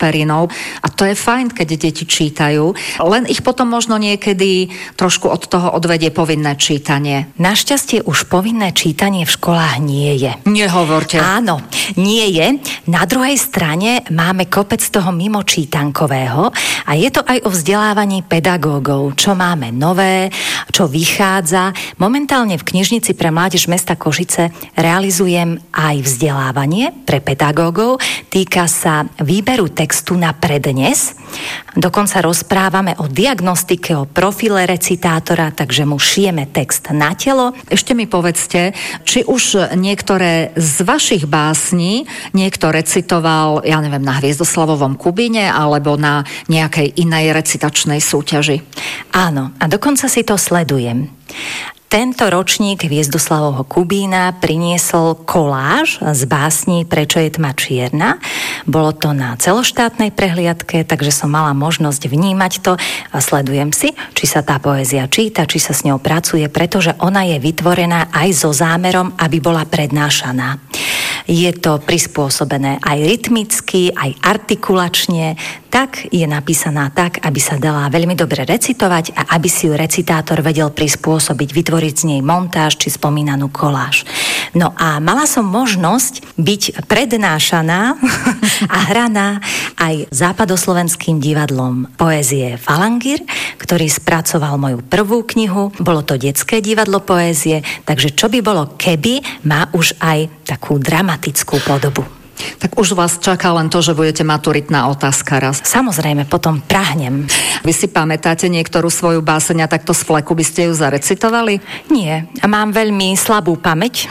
Perinou. A to je fajn, keď deti čítajú, len ich potom možno niekedy trošku od toho odvedie povinné čítanie. Našťastie už povinné čítanie v školách nie je. Nehovorte. Áno, nie je. Na druhej strane máme kopec toho mimočítankového a je to aj o vzdelávaní pedagógov, čo máme nové, čo vychádza. Momentálne v knižnici pre mládež mesta Košice realizujem aj vzdelávanie pre pedagógov. Týka sa výberu textu na prednes. Dokonca rozprávame o diagnostike, o profile recitátora, takže mu šijeme text na telo. Ešte mi povedzte, či už niektoré z vašich básní niekto recitoval, ja neviem, na Hviezdoslavovom Kubíne alebo na nejakej inej recitačnej súťaži? Áno, a dokonca si to sledujem. Tento ročník Hviezdoslavovho Kubína priniesol koláž z básní Prečo je tma čierna. Bolo to na celoštátnej prehliadke, takže som mala možnosť vnímať to a sledujem si, či sa tá poézia číta, či sa s ňou pracuje, pretože ona je vytvorená aj so zámerom, aby bola prednášaná. Je to prispôsobené aj rytmicky, aj artikulačne, tak je napísaná tak, aby sa dala veľmi dobre recitovať a aby si ju recitátor vedel prispôsobiť, vytvoriť z nej montáž či spomínanú koláž. No a mala som možnosť byť prednášaná a hraná aj západoslovenským divadlom poézie Falangír, ktorý spracoval moju prvú knihu. Bolo to detské divadlo poézie, takže čo by bolo, keby má už aj takú dramatickú podobu. Tak už vás čaká len to, že budete maturitná otázka raz. Samozrejme, potom prahnem. Vy si pamätáte niektorú svoju báseň a takto z fleku by ste ju zarecitovali? Nie, mám veľmi slabú pamäť.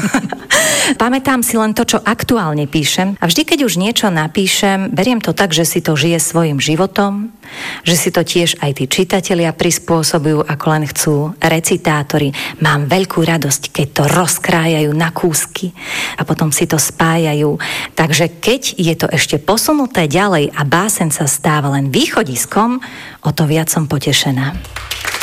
Pamätám si len to, čo aktuálne píšem. A vždy, keď už niečo napíšem, beriem to tak, že si to žije svojim životom, že si to tiež aj tí čitatelia prispôsobujú, ako len chcú recitátori. Mám veľkú radosť, keď to rozkrájajú na kúsky a potom si to spájajú. Takže keď je to ešte posunuté ďalej a báseň sa stáva len východiskom, o to viac som potešená.